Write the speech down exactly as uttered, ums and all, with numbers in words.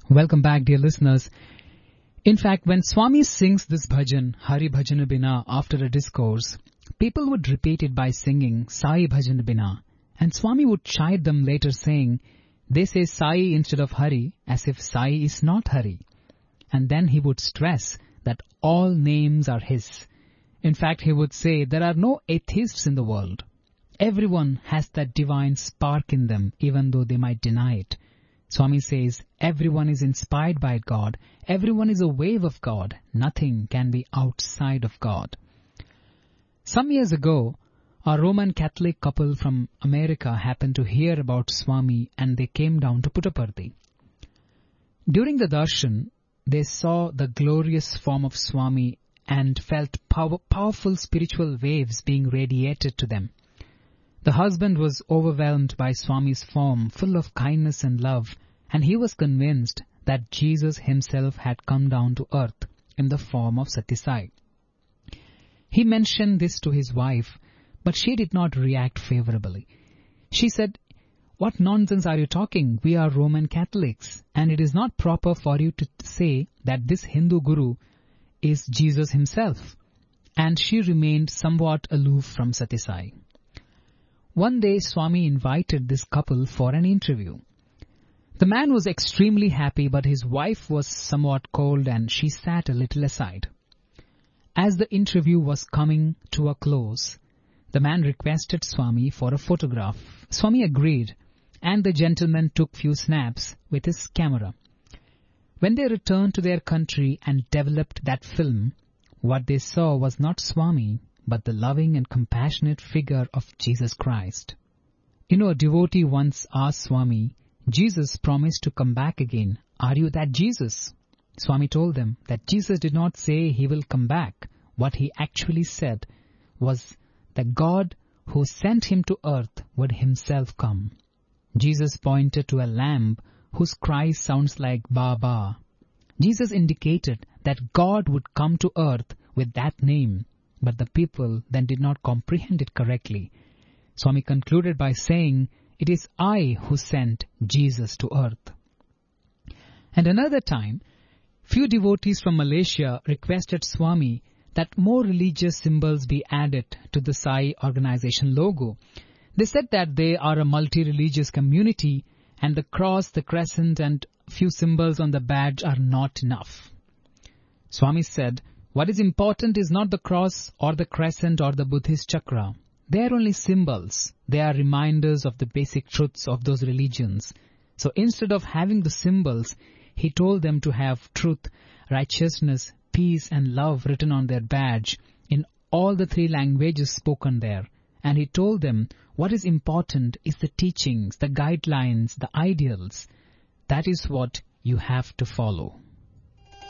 Welcome back, dear listeners. In fact, when Swami sings this bhajan, Hari Bhajan Bina, after a discourse, people would repeat it by singing Sai Bhajan Bina, and Swami would chide them later saying, they say Sai instead of Hari, as if Sai is not Hari. And then he would stress that all names are his. In fact, he would say there are no atheists in the world. Everyone has that divine spark in them, even though they might deny it. Swami says everyone is inspired by God. Everyone is a wave of God. Nothing can be outside of God. Some years ago, a Roman Catholic couple from America happened to hear about Swami and they came down to Puttaparthi. During the darshan, they saw the glorious form of Swami and felt power, powerful spiritual waves being radiated to them. The husband was overwhelmed by Swami's form, full of kindness and love, and he was convinced that Jesus himself had come down to earth in the form of Sathya Sai. He mentioned this to his wife, but she did not react favorably. She said, "What nonsense are you talking? We are Roman Catholics, and it is not proper for you to say that this Hindu guru is Jesus himself." And she remained somewhat aloof from Sathya Sai. One day, Swami invited this couple for an interview. The man was extremely happy, but his wife was somewhat cold and she sat a little aside. As the interview was coming to a close, the man requested Swami for a photograph. Swami agreed, and the gentleman took few snaps with his camera. When they returned to their country and developed that film, what they saw was not Swami, but the loving and compassionate figure of Jesus Christ. You know, a devotee once asked Swami, "Jesus promised to come back again. Are you that Jesus?" Swami told them that Jesus did not say he will come back. What he actually said was that God who sent him to earth would himself come. Jesus pointed to a lamb whose cry sounds like Ba Ba. Jesus indicated that God would come to earth with that name, but the people then did not comprehend it correctly. Swami concluded by saying, "It is I who sent Jesus to earth." And another time, few devotees from Malaysia requested Swami that more religious symbols be added to the Sai organization logo. They said that they are a multi-religious community and the cross, the crescent and few symbols on the badge are not enough. Swami said, what is important is not the cross or the crescent or the Buddhist chakra. They are only symbols. They are reminders of the basic truths of those religions. So instead of having the symbols, he told them to have truth, righteousness, peace and love written on their badge in all the three languages spoken there. And he told them what is important is the teachings, the guidelines, the ideals. That is what you have to follow.